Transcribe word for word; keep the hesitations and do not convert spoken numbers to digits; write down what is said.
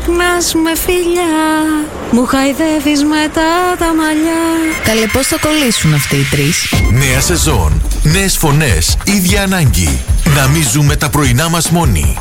ξυπνάς με φιλιά, μου χαϊδεύεις μετά τα μαλλιά. Καλέ, πώς θα κολλήσουν αυτοί οι τρεις? Νέα σεζόν, νέες φωνές, ίδια ανάγκη. Να μην ζούμε τα πρωινά μας μόνοι.